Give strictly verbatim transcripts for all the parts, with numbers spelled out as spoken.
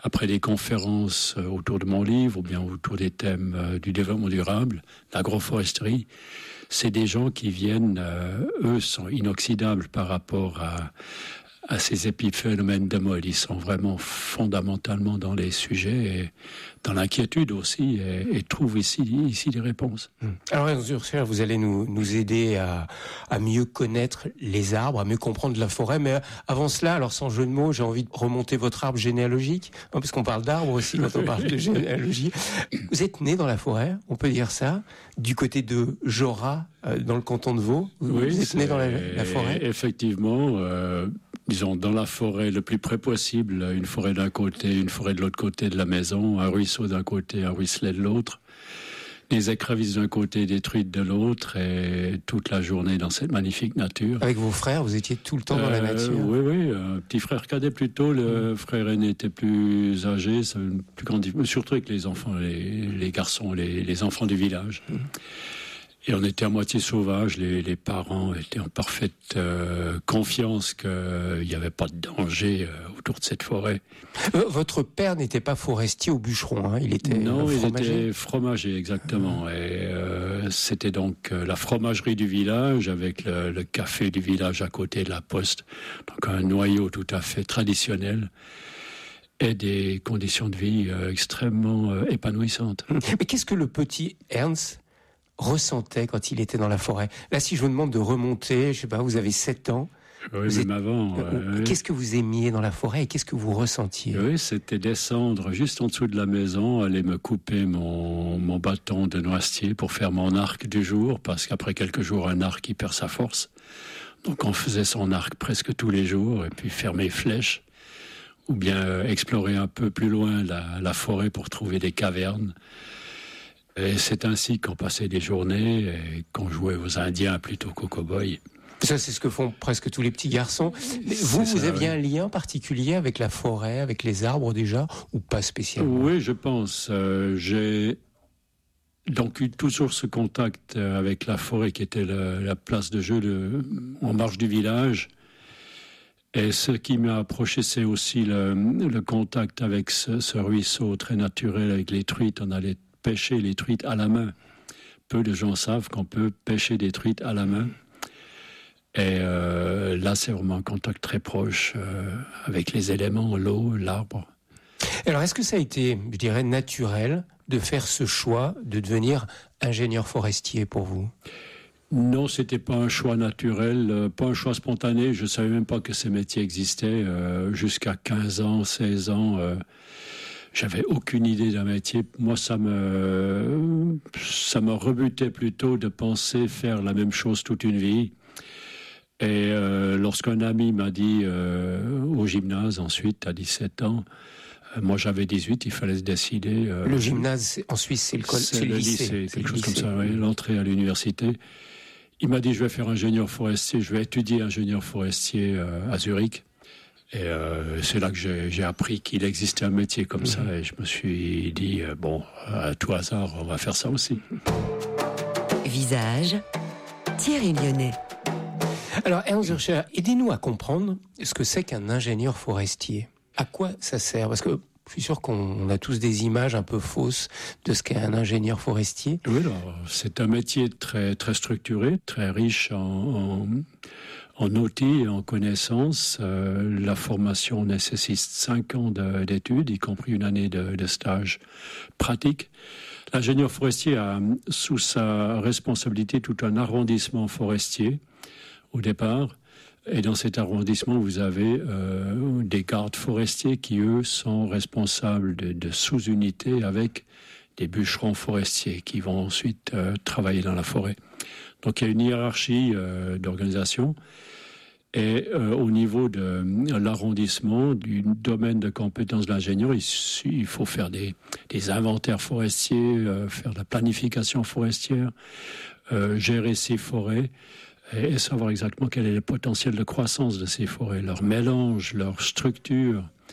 après des conférences autour de mon livre ou bien autour des thèmes du développement durable, l'agroforesterie, c'est des gens qui viennent, euh, eux sont inoxydables par rapport à, à ces épiphénomènes de mode. Ils sont vraiment fondamentalement dans les sujets et dans l'inquiétude aussi et, et trouvent ici, ici des réponses. Alors, Ursula, vous allez nous, nous aider à, à mieux connaître les arbres, à mieux comprendre la forêt. Mais avant cela, alors sans jeu de mots, j'ai envie de remonter votre arbre généalogique, hein, parce qu'on parle d'arbres aussi quand on parle de généalogie. Vous êtes né dans la forêt, on peut dire ça, du côté de Jorat, euh, dans le canton de Vaud. Vous, oui, vous êtes né dans la, la forêt. Effectivement. Euh... Disons, dans la forêt le plus près possible, une forêt d'un côté, une forêt de l'autre côté de la maison, un ruisseau d'un côté, un ruisselet de l'autre, des écrevisses d'un côté, des truites de l'autre, et toute la journée dans cette magnifique nature. Avec vos frères, vous étiez tout le temps euh, dans la nature? Oui, oui, un petit frère cadet plutôt, le mmh. frère aîné était plus âgé, c'est une plus grande, surtout avec les enfants, les, les garçons, les, les enfants du village. Mmh. Et on était à moitié sauvages, les, les parents étaient en parfaite euh, confiance qu'il n'y avait pas de danger euh, autour de cette forêt. Euh, votre père n'était pas forestier ou bûcheron, hein, il était non, fromager. Non, il était fromager, exactement. Mmh. Et euh, c'était donc euh, la fromagerie du village avec le, le café du village à côté de la poste. Donc un noyau tout à fait traditionnel. Et des conditions de vie euh, extrêmement euh, épanouissantes. Mais qu'est-ce que le petit Ernst ressentait quand il était dans la forêt? Là, si je vous demande de remonter, je sais pas, vous avez sept ans. Oui, vous même êtes... avant. Euh, qu'est-ce que vous aimiez dans la forêt et qu'est-ce que vous ressentiez? Oui, c'était descendre juste en dessous de la maison, aller me couper mon, mon bâton de noisetier pour faire mon arc du jour, parce qu'après quelques jours, un arc, il perd sa force. Donc on faisait son arc presque tous les jours, et puis faire mes flèches, ou bien euh, explorer un peu plus loin la, la forêt pour trouver des cavernes. Et c'est ainsi qu'on passait des journées et qu'on jouait aux Indiens plutôt qu'aux cow-boys. Ça, c'est ce que font presque tous les petits garçons. Mais vous, ça, vous aviez oui. un lien particulier avec la forêt, avec les arbres déjà, ou pas spécialement? Oui, je pense. Euh, j'ai donc eu toujours ce contact avec la forêt qui était la, la place de jeu de, en marge du village. Et ce qui m'a approché, c'est aussi le, le contact avec ce, ce ruisseau très naturel avec les truites. On allait pêcher les truites à la main. Peu de gens savent qu'on peut pêcher des truites à la main. Et euh, là, c'est vraiment un contact très proche euh, avec les éléments, l'eau, l'arbre. Alors, est-ce que ça a été, je dirais, naturel de faire ce choix de devenir ingénieur forestier pour vous? Non, c'était pas un choix naturel, euh, pas un choix spontané. Je savais même pas que ces métiers existaient. Euh, jusqu'à quinze ans, seize ans, euh, j'avais aucune idée d'un métier. Moi, ça me, ça me rebutait plutôt de penser faire la même chose toute une vie. Et euh, lorsqu'un ami m'a dit euh, au gymnase, ensuite, à dix-sept ans, euh, moi j'avais dix-huit, il fallait se décider. Euh, le gymnase, en Suisse, c'est le, col- c'est c'est le le lycée. lycée, quelque chose lycée. comme ça, oui, l'entrée à l'université. Il m'a dit, je vais faire ingénieur forestier, je vais étudier ingénieur forestier euh, à Zurich. Et euh, c'est là que j'ai, j'ai appris qu'il existait un métier comme mmh. ça. Et je me suis dit, euh, bon, à tout hasard, on va faire ça aussi. Visage, Thierry Lyonnais. Alors, Ernst Zürcher, aidez-nous à comprendre ce que c'est qu'un ingénieur forestier. À quoi ça sert? Parce que je suis sûr qu'on a tous des images un peu fausses de ce qu'est un ingénieur forestier. Oui, alors, c'est un métier très, très structuré, très riche en, en, en outils et en connaissances. Euh, la formation nécessite cinq ans de, d'études, y compris une année de, de stage pratique. L'ingénieur forestier a sous sa responsabilité tout un arrondissement forestier au départ. Et dans cet arrondissement, vous avez euh, des gardes forestiers qui, eux, sont responsables de, de sous-unités avec des bûcherons forestiers qui vont ensuite euh, travailler dans la forêt. Donc, il y a une hiérarchie euh, d'organisation. Et euh, au niveau de euh, l'arrondissement, du domaine de compétences de l'ingénieur, il, il faut faire des, des inventaires forestiers, euh, faire de la planification forestière, euh, gérer ses forêts, et savoir exactement quel est le potentiel de croissance de ces forêts, leur mélange, leur structure,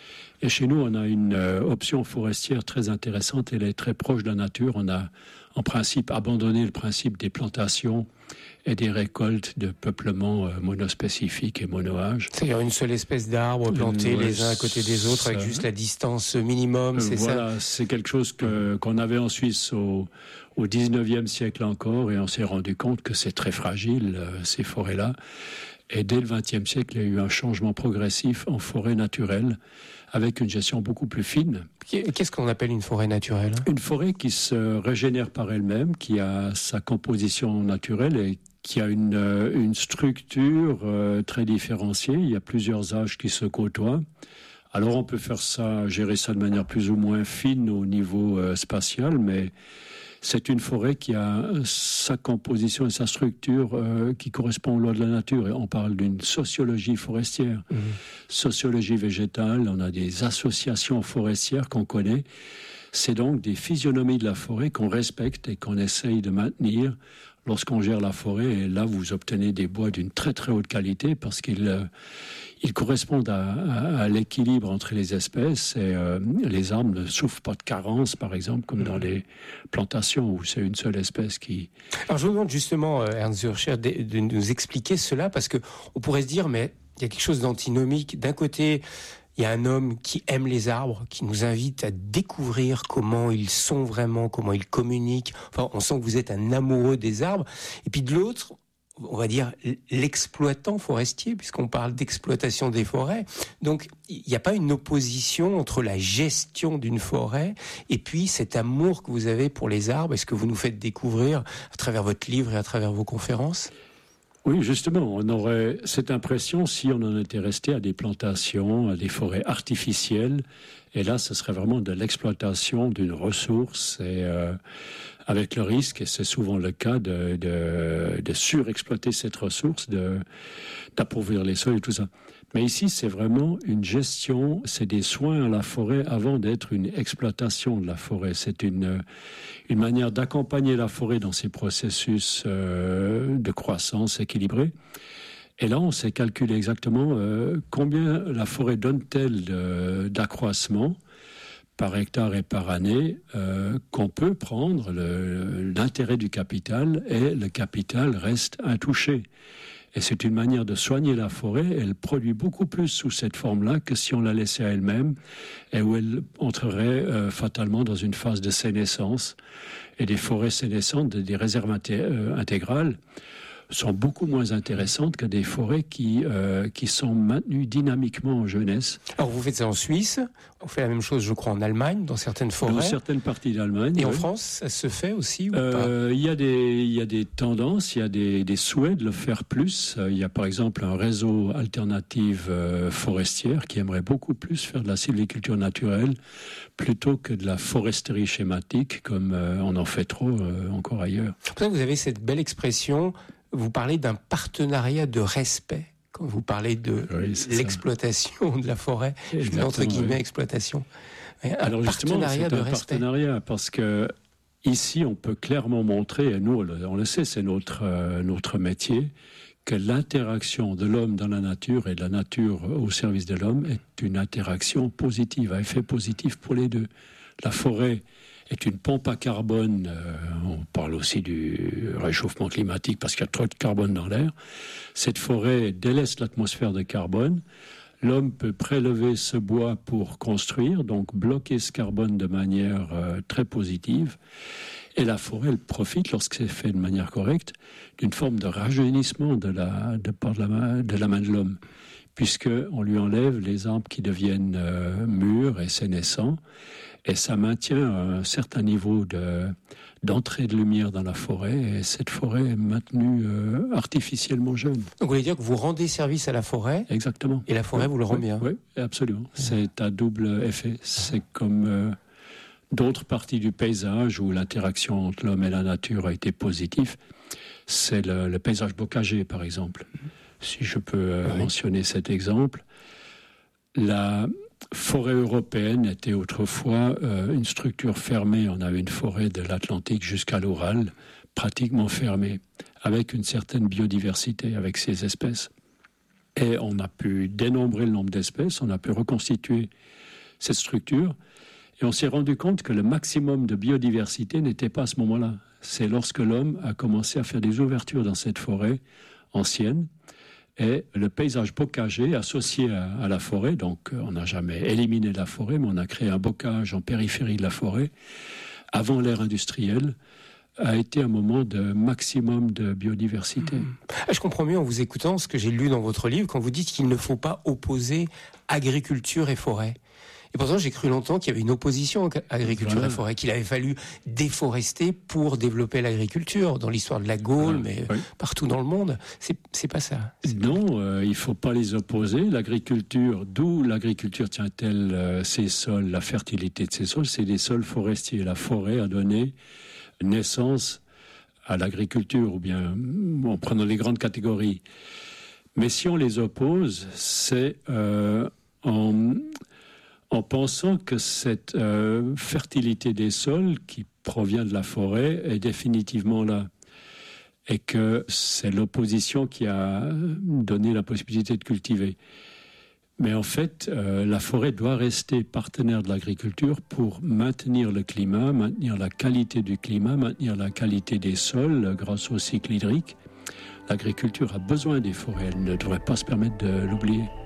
Et chez nous, on a une euh, option forestière très intéressante. Elle est très proche de la nature. On a, en principe, abandonné le principe des plantations et des récoltes de peuplement euh, monospécifiques et monoâges. C'est-à-dire une seule espèce d'arbres plantés euh, les uns à côté des autres, ça, avec juste la distance minimum, c'est voilà, ça? Voilà, c'est quelque chose que, qu'on avait en Suisse au, au dix-neuvième siècle encore, et on s'est rendu compte que c'est très fragile, euh, ces forêts-là. Et dès le vingtième siècle, il y a eu un changement progressif en forêt naturelle, avec une gestion beaucoup plus fine. Qu'est-ce qu'on appelle une forêt naturelle ? Une forêt qui se régénère par elle-même, qui a sa composition naturelle et qui a une, une structure euh, très différenciée. Il y a plusieurs âges qui se côtoient. Alors on peut faire ça, gérer ça de manière plus ou moins fine au niveau euh, spatial, mais c'est une forêt qui a sa composition et sa structure euh, qui correspond aux lois de la nature. Et on parle d'une sociologie forestière, mmh. sociologie végétale. On a des associations forestières qu'on connaît. C'est donc des physionomies de la forêt qu'on respecte et qu'on essaye de maintenir lorsqu'on gère la forêt. Et là, vous obtenez des bois d'une très très haute qualité parce qu'ils euh, ils correspondent à, à, à l'équilibre entre les espèces. Et euh, les arbres ne souffrent pas de carence, par exemple, comme dans les plantations où c'est une seule espèce qui... Alors je vous demande justement, Ernst Zürcher, de, de nous expliquer cela, parce que on pourrait se dire, mais il y a quelque chose d'antinomique. D'un côté, il y a un homme qui aime les arbres, qui nous invite à découvrir comment ils sont vraiment, comment ils communiquent. Enfin, on sent que vous êtes un amoureux des arbres. Et puis de l'autre, on va dire l'exploitant forestier, puisqu'on parle d'exploitation des forêts. Donc, il n'y a pas une opposition entre la gestion d'une forêt et puis cet amour que vous avez pour les arbres, et ce que vous nous faites découvrir à travers votre livre et à travers vos conférences ? Oui, justement, on aurait cette impression si on en était resté à des plantations, à des forêts artificielles. Et là, ce serait vraiment de l'exploitation d'une ressource, et euh, avec le risque, et c'est souvent le cas, de, de, de surexploiter cette ressource, de, d'appauvrir les sols et tout ça. Mais ici, c'est vraiment une gestion, c'est des soins à la forêt avant d'être une exploitation de la forêt. C'est une, une manière d'accompagner la forêt dans ses processus euh, de croissance équilibrés. Et là, on s'est calculé exactement euh, combien la forêt donne-t-elle de, d'accroissement par hectare et par année, euh, qu'on peut prendre le, l'intérêt du capital, et le capital reste intouché. Et c'est une manière de soigner la forêt. Elle produit beaucoup plus sous cette forme-là que si on la laissait à elle-même, et où elle entrerait euh, fatalement dans une phase de sénescence. Et des forêts sénescentes, des réserves inté- euh, intégrales, sont beaucoup moins intéressantes que des forêts qui, euh, qui sont maintenues dynamiquement en jeunesse. Alors vous faites ça en Suisse, on fait la même chose je crois en Allemagne, dans certaines forêts. Dans certaines parties d'Allemagne. Et oui. En France, ça se fait aussi ou euh, pas ? Il y a des, il y a des tendances, il y a des, des souhaits de le faire plus. Il y a par exemple un réseau alternative euh, forestière qui aimerait beaucoup plus faire de la sylviculture naturelle plutôt que de la foresterie schématique comme euh, on en fait trop euh, encore ailleurs. Pour ça, vous avez cette belle expression, vous parlez d'un partenariat de respect quand vous parlez de oui, l'exploitation ça. De la forêt. Exactement, je mets entre guillemets oui. exploitation. Un Alors justement, c'est de un respect. partenariat parce que ici, on peut clairement montrer, et nous, on le sait, c'est notre euh, notre métier, que l'interaction de l'homme dans la nature et de la nature au service de l'homme est une interaction positive, à effet positif pour les deux. La forêt est une pompe à carbone. Euh, on parle aussi du réchauffement climatique parce qu'il y a trop de carbone dans l'air. Cette forêt délaisse l'atmosphère de carbone. L'homme peut prélever ce bois pour construire, donc bloquer ce carbone de manière euh, très positive. Et la forêt, elle profite, lorsque c'est fait de manière correcte, d'une forme de rajeunissement de la, de, par de la, main, de la main de l'homme, puisqu'on lui enlève les arbres qui deviennent euh, mûrs et sénescents. Et ça maintient un certain niveau de, d'entrée de lumière dans la forêt. Et cette forêt est maintenue euh, artificiellement jeune. Donc vous voulez dire que vous rendez service à la forêt ? Exactement. Et la forêt oui, vous le rend oui, bien ? Oui, absolument. C'est à double effet. C'est comme euh, d'autres parties du paysage où l'interaction entre l'homme et la nature a été positive. C'est le, le paysage bocager, par exemple. Si je peux euh, oui. mentionner cet exemple. La forêt européenne était autrefois euh, une structure fermée. On avait une forêt de l'Atlantique jusqu'à l'Oural, pratiquement fermée, avec une certaine biodiversité, avec ses espèces. Et on a pu dénombrer le nombre d'espèces, on a pu reconstituer cette structure. Et on s'est rendu compte que le maximum de biodiversité n'était pas à ce moment-là. C'est lorsque l'homme a commencé à faire des ouvertures dans cette forêt ancienne. Et le paysage bocager associé à, à la forêt, donc on n'a jamais éliminé la forêt, mais on a créé un bocage en périphérie de la forêt, avant l'ère industrielle, a été un moment de maximum de biodiversité. Mmh. Je comprends mieux en vous écoutant ce que j'ai lu dans votre livre, quand vous dites qu'il ne faut pas opposer agriculture et forêt. Et pourtant, j'ai cru longtemps qu'il y avait une opposition agriculture voilà. et forêt, qu'il avait fallu déforester pour développer l'agriculture, dans l'histoire de la Gaule, voilà. mais oui. partout dans le monde. C'est, c'est pas ça. C'est non, euh, il ne faut pas les opposer. L'agriculture, d'où l'agriculture tient-elle euh, ses sols, la fertilité de ces sols, c'est des sols forestiers. La forêt a donné naissance à l'agriculture, ou bien en prenant les grandes catégories. Mais si on les oppose, c'est euh, en... en pensant que cette euh, fertilité des sols qui provient de la forêt est définitivement là. Et que c'est l'opposition qui a donné la possibilité de cultiver. Mais en fait, euh, la forêt doit rester partenaire de l'agriculture pour maintenir le climat, maintenir la qualité du climat, maintenir la qualité des sols grâce au cycle hydrique. L'agriculture a besoin des forêts, elle ne devrait pas se permettre de l'oublier.